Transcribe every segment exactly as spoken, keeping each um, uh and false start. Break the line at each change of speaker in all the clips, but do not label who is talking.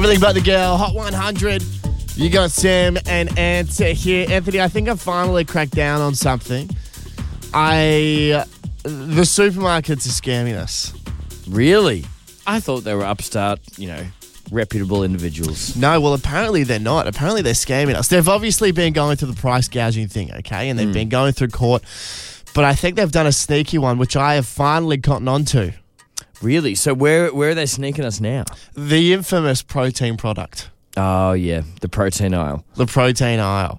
Everything But the Girl, Hot one hundred. You got Sam and Ant here. Anthony, I think I finally cracked down on something. I... The supermarkets are scamming us.
Really? I thought they were upstart, you know, reputable individuals.
No, well, apparently they're not. Apparently they're scamming us. They've obviously been going through the price gouging thing, okay? And they've mm. been going through court. But I think they've done a sneaky one, which I have finally gotten onto.
Really? So where where are they sneaking us now?
The infamous protein product.
Oh, yeah. The protein aisle.
The protein aisle.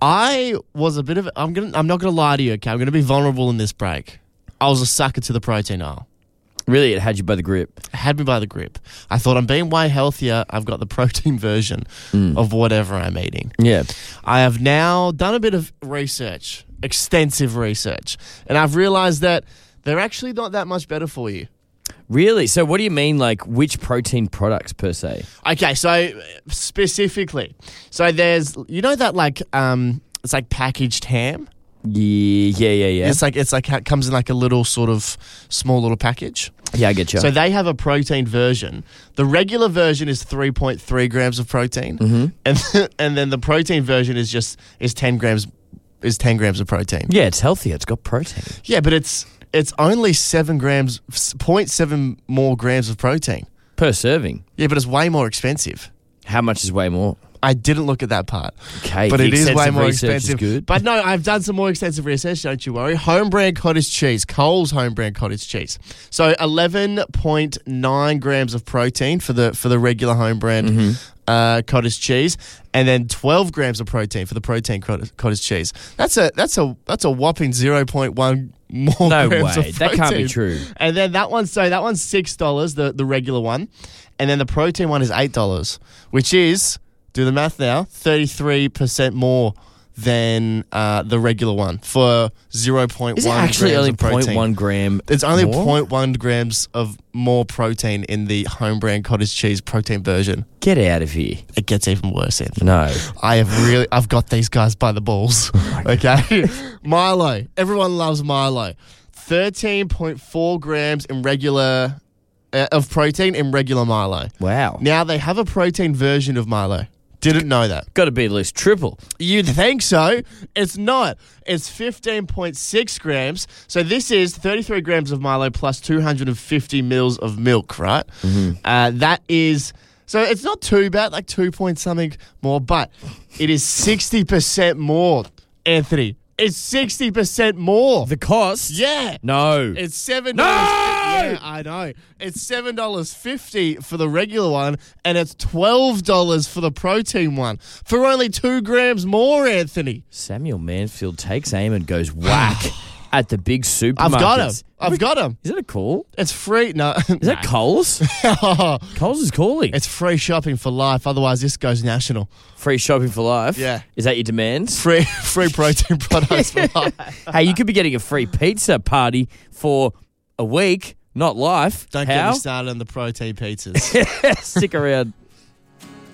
I was a bit of... I'm gonna. I'm not going to lie to you, okay? I'm going to be vulnerable in this break. I was a sucker to the protein aisle.
Really? It had you by the grip?
It had me by the grip. I thought I'm being way healthier. I've got the protein version mm. of whatever I'm eating.
Yeah.
I have now done a bit of research, extensive research, and I've realized that they're actually not that much better for you.
Really? So what do you mean, like, which protein products per se?
Okay, so specifically, so there's, you know that, like, um, it's like packaged ham?
Yeah, yeah, yeah, yeah.
It's like, it's like, it comes in like a little sort of small little package.
Yeah, I get you.
So they have a protein version. The regular version is three point three grams of protein.
Mm-hmm.
And, and then the protein version is just, is ten grams, is ten grams of protein.
Yeah, it's healthier. It's got protein.
Yeah, but it's, it's only seven grams, zero point seven more grams of protein.
Per serving?
Yeah, but it's way more expensive.
How much is way more?
I didn't look at that part.
Okay,
but it is way more
research
expensive.
Is good.
But no, I've done some more extensive research, don't you worry. Home brand cottage cheese, Coles home brand cottage cheese. So eleven point nine grams of protein for the for the regular home brand mm-hmm. uh, cottage cheese, and then twelve grams of protein for the protein cottage cheese. That's a that's a that's a whopping zero point one more
no
grams
way.
of protein.
That can't be true.
And then that one, so that one's six dollars, the the regular one, and then the protein one is eight dollars, which is, do the math now, thirty-three percent more than uh, the regular one for zero point one
Is it actually
grams
only
of protein.
zero point one gram
It's only
more?
zero point one grams of more protein in the home brand cottage cheese protein version.
Get out of here.
It gets even worse, Anthony.
No.
I have really, I've got these guys by the balls. Okay? Milo. Everyone loves Milo. thirteen point four grams in regular, uh, of protein in regular Milo.
Wow.
Now they have a protein version of Milo. Didn't know that.
Got to be at least triple.
You'd think so. It's not. It's fifteen point six grams. So this is thirty-three grams of Milo plus two hundred fifty mils of milk, right?
Mm-hmm.
Uh, that is... So it's not too bad, like two point something more, but it is sixty percent more, Anthony. It's sixty percent more.
The cost?
Yeah.
No.
It's seven dollars.
No!
Yeah, I know. It's seven dollars fifty for the regular one, and it's twelve dollars for the protein one. For only two grams more, Anthony.
Samuel Mansfield takes aim and goes whack at the big supermarkets.
I've got him. I've got him.
Is that a call?
It's free. No.
Is that Coles? Coles is calling.
It's free shopping for life. Otherwise, this goes national.
Free shopping for life?
Yeah.
Is that your demands?
Free free protein products for life.
Hey, you could be getting a free pizza party for a week, not life.
Don't
How?
get me started on the protein pizzas.
Stick around.